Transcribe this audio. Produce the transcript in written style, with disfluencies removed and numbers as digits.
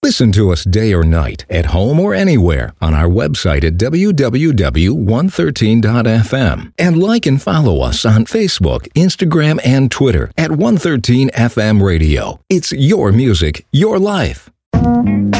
Listen to us day or night, at home or anywhere, on our website at www.113.fm. And like and follow us on Facebook, Instagram, and Twitter at 113 FM Radio. It's your music, your life.